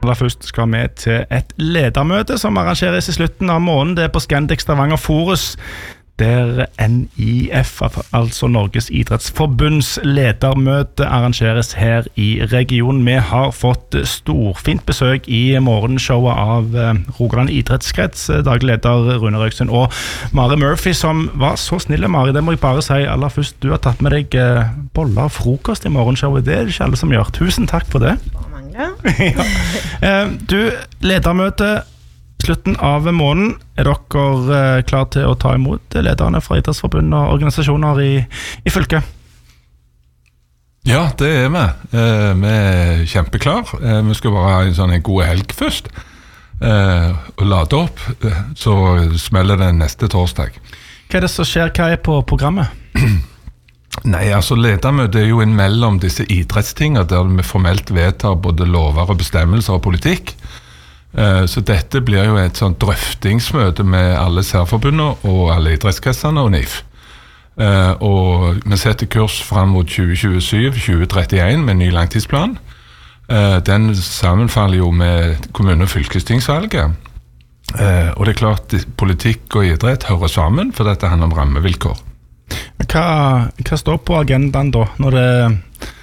Aller først skal vi til et ledermøte som arrangeres i slutten av måneden. Det på Scandic Stavanger Forus, der NIF, altså Norges idrettsforbunds ledermøte, arrangeres her i regionen. Vi har fått storfint besøk i morgenshowet av Rogaland idrettskrets, daglig leder Rune Røksund og Mari Murphy, som var så snille. Mari, det må jeg bare si aller først. Du har tatt med deg boller og frokost i morgenshowet. Det ikke alle som gjør. Tusen takk for det. Ja. Du, ledermøte slutten av måneden. Dere klar til å ta imot lederne fra idrettsforbund og organisasjoner i fylket? Ja, det vi. Vi kjempeklar. Vi skal bare ha en god helg først. Og lade opp, så smeller det neste torsdag. Hva det som skjer? Hva på programmet? Nei, altså ledermøte jo mellom disse idrettstingene der vi formelt vedtar både lover og bestemmelser og politikk. Så dette blir jo et sånt drøftingsmøte med alle særforbundene og alle idrettskretsene og NIF. Og vi setter kurs frem mot 2027-2031 med ny langtidsplan. Den sammenfaller jo med kommune- og fylkestingsvalget. Og det klart, politikk og idrett hører sammen, for dette handler om rammevilkår. Hva står på agendaen da, når det